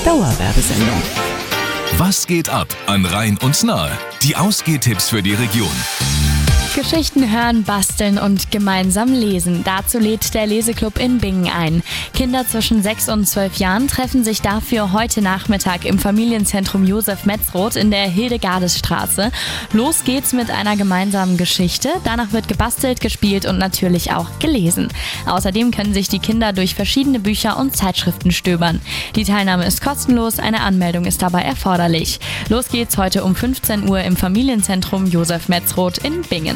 Dauerwerbesendung. Was geht ab an Rhein und Nahe? Die Ausgehtipps für die Region. Geschichten hören, basteln und gemeinsam lesen. Dazu lädt der Leseklub in Bingen ein. Kinder zwischen 6 und 12 Jahren treffen sich dafür heute Nachmittag im Familienzentrum Josef Metzroth in der Hildegardesstraße. Los geht's mit einer gemeinsamen Geschichte. Danach wird gebastelt, gespielt und natürlich auch gelesen. Außerdem können sich die Kinder durch verschiedene Bücher und Zeitschriften stöbern. Die Teilnahme ist kostenlos, eine Anmeldung ist dabei erforderlich. Los geht's heute um 15 Uhr im Familienzentrum Josef Metzroth in Bingen.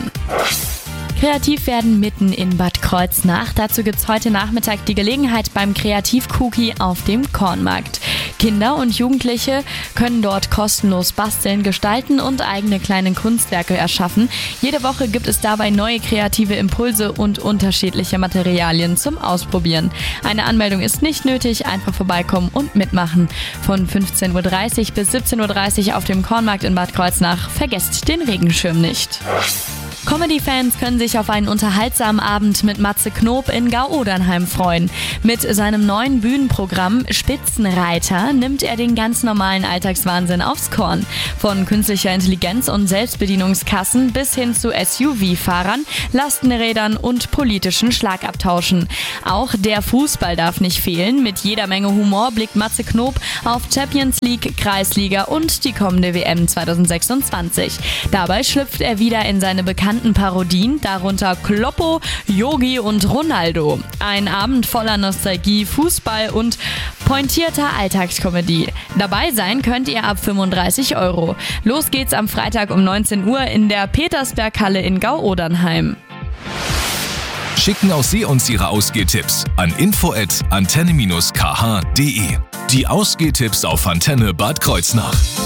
Kreativ werden mitten in Bad Kreuznach. Dazu gibt's heute Nachmittag die Gelegenheit beim Kreativ-Cookie auf dem Kornmarkt. Kinder und Jugendliche können dort kostenlos basteln, gestalten und eigene kleine Kunstwerke erschaffen. Jede Woche gibt es dabei neue kreative Impulse und unterschiedliche Materialien zum Ausprobieren. Eine Anmeldung ist nicht nötig, einfach vorbeikommen und mitmachen. Von 15.30 Uhr bis 17.30 Uhr auf dem Kornmarkt in Bad Kreuznach. Vergesst den Regenschirm nicht. Comedy-Fans können sich auf einen unterhaltsamen Abend mit Matze Knob in Gau-Odernheim freuen. Mit seinem neuen Bühnenprogramm Spitzenreiter nimmt er den ganz normalen Alltagswahnsinn aufs Korn. Von künstlicher Intelligenz und Selbstbedienungskassen bis hin zu SUV-Fahrern, Lastenrädern und politischen Schlagabtauschen. Auch der Fußball darf nicht fehlen. Mit jeder Menge Humor blickt Matze Knob auf Champions League, Kreisliga und die kommende WM 2026. Dabei schlüpft er wieder in seine bekannten Parodien, darunter Kloppo, Yogi und Ronaldo. Ein Abend voller Nostalgie, Fußball und pointierter Alltagskomödie. Dabei sein könnt ihr ab 35 €. Los geht's am Freitag um 19 Uhr in der Petersberghalle in Gau-Odernheim. Schicken auch Sie uns Ihre Ausgehtipps an info@antenne-kh.de. Die Ausgehtipps auf Antenne Bad Kreuznach.